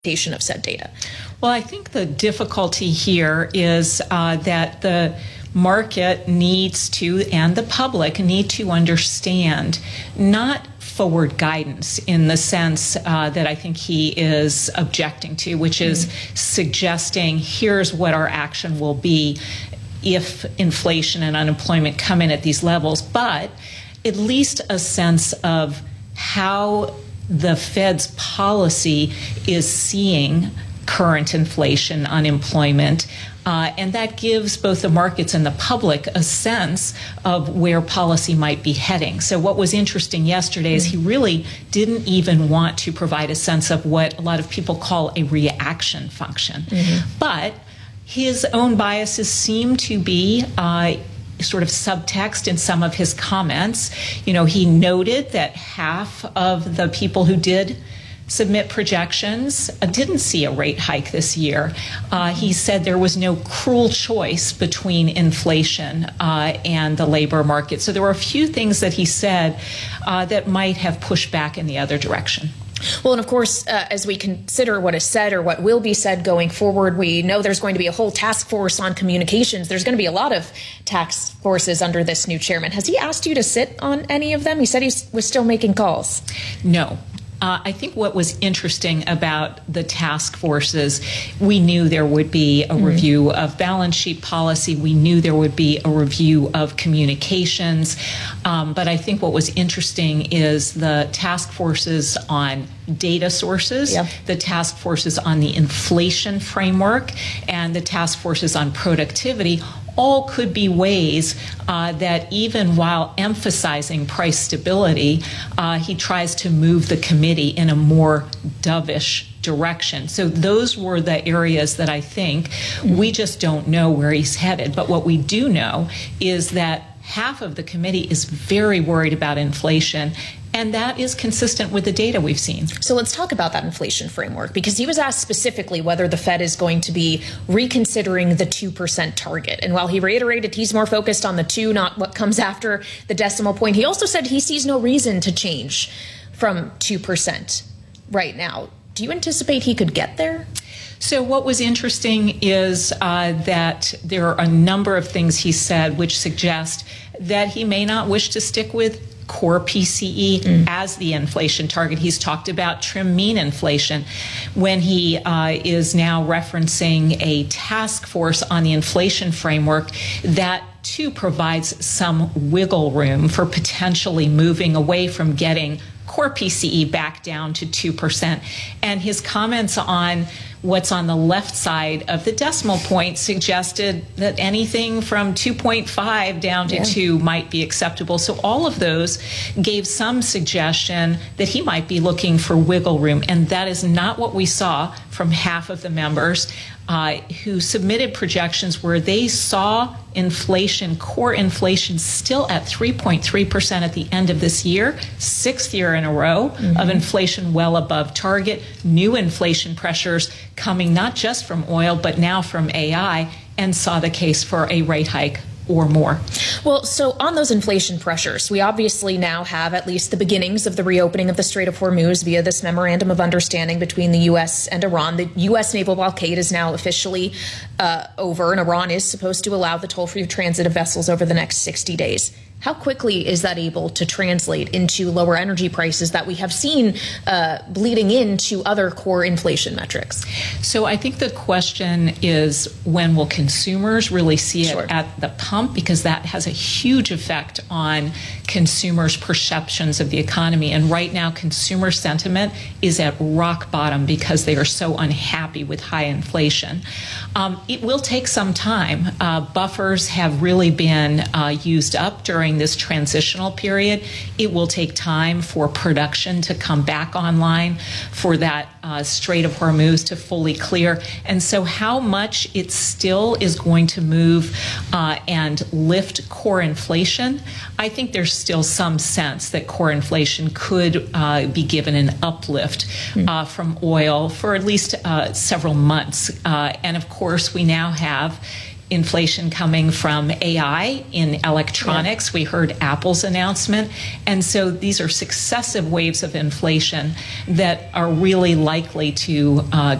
of said data? Well, I think the difficulty here is that the market needs to, and the public need to understand, not forward guidance in the sense that I think he is objecting to, which is suggesting here's what our action will be if inflation and unemployment come in at these levels, but at least a sense of how the Fed's policy is seeing current inflation, unemployment, and that gives both the markets and the public a sense of where policy might be heading. So what was interesting yesterday is he really didn't even want to provide a sense of what a lot of people call a reaction function. But his own biases seem to be sort of subtext in some of his comments. You know, he noted that half of the people who did submit projections didn't see a rate hike this year. He said there was no cruel choice between inflation and the labor market. So there were a few things that he said that might have pushed back in the other direction. Well, and of course, as we consider what is said or what will be said going forward, we know there's going to be a whole task force on communications. There's going to be a lot of task forces under this new chairman. Has he asked you to sit on any of them? He said he was still making calls. No. I think what was interesting about the task forces, we knew there would be a review of balance sheet policy. We knew there would be a review of communications. But I think what was interesting is the task forces on data sources, the task forces on the inflation framework, and the task forces on productivity all could be ways that even while emphasizing price stability, he tries to move the committee in a more dovish direction. So those were the areas that I think we just don't know where he's headed. But what we do know is that half of the committee is very worried about inflation, and that is consistent with the data we've seen. So let's talk about that inflation framework, because he was asked specifically whether the Fed is going to be reconsidering the 2% target. And while he reiterated he's more focused on the 2, not what comes after the decimal point, he also said he sees no reason to change from 2% right now. Do you anticipate he could get there? So what was interesting is that there are a number of things he said which suggest that he may not wish to stick with core PCE as the inflation target. He's talked about trim mean inflation when he is now referencing a task force on the inflation framework that too provides some wiggle room for potentially moving away from getting core PCE back down to 2%. And his comments on what's on the left side of the decimal point suggested that anything from 2.5 down to 2 might be acceptable. So all of those gave some suggestion that he might be looking for wiggle room. And that is not what we saw from half of the members who submitted projections where they saw inflation, core inflation, still at 3.3% at the end of this year, 6th year in a row of inflation well above target, new inflation pressures coming not just from oil, but now from AI, and saw the case for a rate hike or more. Well, so on those inflation pressures, we obviously now have at least the beginnings of the reopening of the Strait of Hormuz via this memorandum of understanding between the U.S. and Iran. The U.S. naval blockade is now officially over, and Iran is supposed to allow the toll-free transit of vessels over the next 60 days. How quickly is that able to translate into lower energy prices that we have seen bleeding into other core inflation metrics? So I think the question is, when will consumers really see it at the pump? Because that has a huge effect on consumers' perceptions of the economy. And right now, consumer sentiment is at rock bottom because they are so unhappy with high inflation. It will take some time. Buffers have really been used up during this transitional period. It will take time for production to come back online, for that Strait of Hormuz to fully clear. And so how much it still is going to move and lift core inflation, I think there's still some sense that core inflation could be given an uplift from oil for at least several months. And of course, we now have inflation coming from AI in electronics. Yeah. We heard Apple's announcement. And so these are successive waves of inflation that are really likely to